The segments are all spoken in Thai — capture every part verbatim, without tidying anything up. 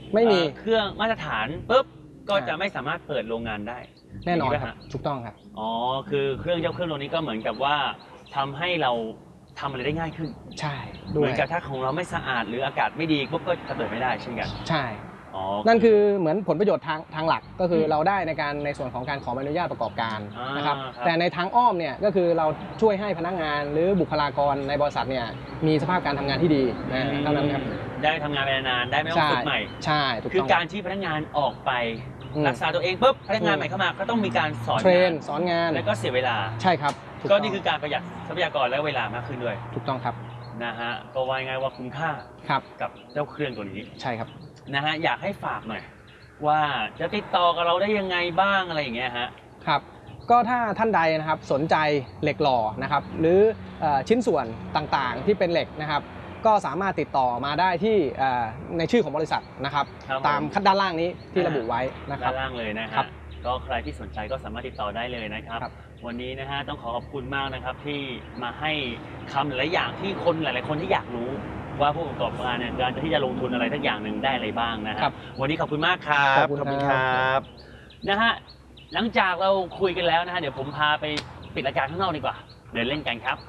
ไม่มีเครื่องมาตรฐานปุ๊บก็จะไม่สามารถเปิดโรงงานได้แน่นอนครับถูกต้องครับอ๋อคือเครื่องเจ้าเครื่องตัวนี้ก็เหมือนกับว่าทำให้เราทำอะไรได้ง่ายขึ้นใช่เหมือนกับถ้าของเราไม่สะอาดหรืออากาศไม่ดีปุ๊บก็จะเปิดไม่ได้เช่นกันใช่นั่นคือเหมือนผลประโยชน์ทางทางหลักก็คือเราได้ในการในส่วนของการขออนุญาตประกอบการนะครับแต่ในทางอ้อมเนี่ยก็คือเราช่วยให้พนักงานหรือบุคลากรในบริษัทเนี่ยมีสภาพการทำงานที่ดีนะเท่านั้นครับได้ทำงานไปนานๆได้ไม่ต้องฝึกใหม่ใช่ถูกต้องคือการที่พนักงานออกไปรักษาตัวเองปุ๊บพนักงานใหม่เข้ามาก็ต้องมีการสอนเทรนสอนงานแล้วก็เสียเวลาใช่ครับก็นี่คือการประหยัดทรัพยากรและเวลามากขึ้นด้วยถูกต้องครับนะฮะก็ว่าง่ายว่าคุ้มค่ากับเจ้าเครื่องตัวนี้ใช่ครับนะฮะอยากให้ฝากหน่อยว่าจะติดต่อกับเราได้ยังไงบ้างอะไรอย่างเงี้ยฮะครับก็ถ้าท่านใดนะครับสนใจเหล็กหล่อนะครับหรือชิ้นส่วนต่างๆที่เป็นเหล็กนะครับก็สามารถติดต่อมาได้ที่ในชื่อของบริษัทนะครับตามขั้นด้านล่างนี้ที่ระบุไว้นะครับด้านล่างเลยนะครับก็ใครที่สนใจก็สามารถติดต่อได้เลยนะครับวันนี้นะฮะต้องขอขอบคุณมากนะครับที่มาให้คำหลายอย่างที่คนหลายๆคนที่อยากรู้ว่าผู้ประกอบการเนี่ยการที่จะลงทุนอะไรสักอย่างหนึ่งได้อะไรบ้างนะครับวันนี้ขอบคุณมากครับขอบคุณครับนะฮะหลังจากเราคุยกันแล้วนะฮะเดี๋ยวผมพาไปปิดรายการข้างนอกดีกว่าเดินเล่นกันครับ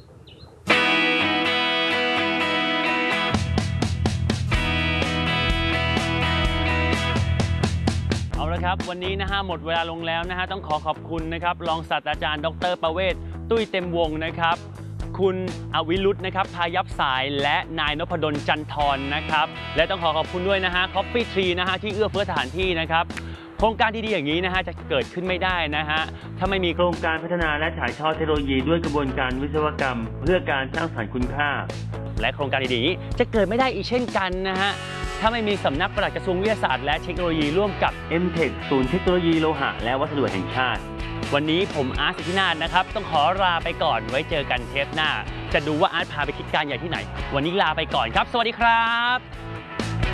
เอาละครับวันนี้นะฮะหมดเวลาลงแล้วนะฮะต้องขอขอบคุณนะครับรองศาสตราจารย์ดร.ประเวศตุ้ยเต็มวงนะครับคุณอวิรุธนะครับพายัพสายและนายนพดลจันทร์นะครับและต้องขอขอบคุณด้วยนะฮะ Coffee Tree นะฮะที่เอื้อเฟื้อสถานที่นะครับโครงการดีๆอย่างนี้นะฮะจะเกิดขึ้นไม่ได้นะฮะถ้าไม่มีโครงการพัฒนาและถ่ายทอดเทคโนโลยีด้วยกระบวนการวิศวกรรมเพื่อการสร้างสรรค์คุณค่าและโครงการดีๆจะเกิดไม่ได้อีกเช่นกันนะฮะถ้าไม่มีสำนักปลัดกระทรวงวิทยาศาสตร์และเทคโนโลยีร่วมกับ เอ็ม เทค ศูนย์เทคโนโลยีโลหะและวัสดุแห่งชาติวันนี้ผมอาร์ต สิทธินาถนะครับต้องขอลาไปก่อนไว้เจอกันเทปหน้าจะดูว่าอาร์ตพาไปคิดการใหญ่ที่ไหนวันนี้ลาไปก่อนครับสวัสดีครับ